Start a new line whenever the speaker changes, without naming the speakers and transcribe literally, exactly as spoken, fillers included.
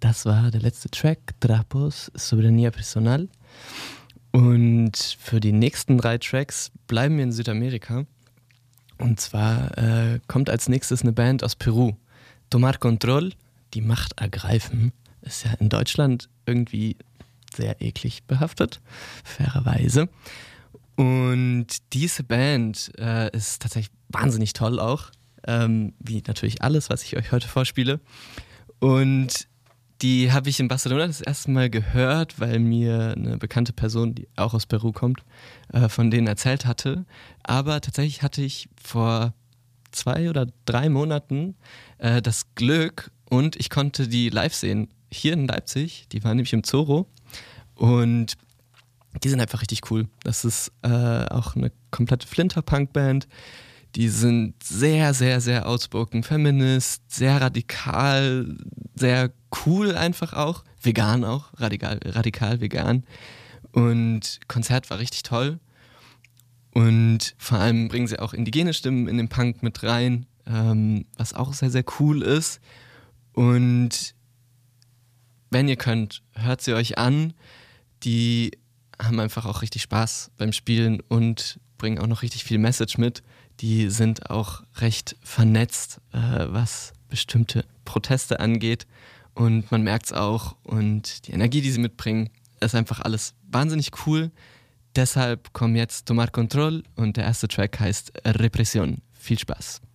Das war der letzte Track, Trapos, Soberanía Personal. Und für die nächsten drei Tracks bleiben wir in Südamerika. Und zwar äh, kommt als nächstes eine Band aus Peru. Tomar Control, die Macht ergreifen, ist ja in Deutschland irgendwie sehr eklig behaftet, fairerweise. Und diese Band äh, ist tatsächlich wahnsinnig toll auch, ähm, wie natürlich alles, was ich euch heute vorspiele. Und die habe ich in Barcelona das erste Mal gehört, weil mir eine bekannte Person, die auch aus Peru kommt, äh, von denen erzählt hatte. Aber tatsächlich hatte ich vor zwei oder drei Monaten äh, das Glück und ich konnte die live sehen hier in Leipzig. Die waren nämlich im Zorro und die sind einfach richtig cool. Das ist äh, auch eine komplette Flinter-Punk-Band. Die sind sehr, sehr, sehr outspoken, feminist, sehr radikal, sehr cool einfach auch. Vegan auch, radikal, radikal vegan. Und Konzert war richtig toll. Und vor allem bringen sie auch indigene Stimmen in den Punk mit rein, ähm, was auch sehr, sehr cool ist. Und wenn ihr könnt, hört sie euch an. Die haben einfach auch richtig Spaß beim Spielen und bringen auch noch richtig viel Message mit. Die sind auch recht vernetzt, äh, was bestimmte Proteste angeht. Und man merkt es auch. Und die Energie, die sie mitbringen, ist einfach alles wahnsinnig cool. Deshalb kommen jetzt Tomar Control und der erste Track heißt Represión. Viel Spaß.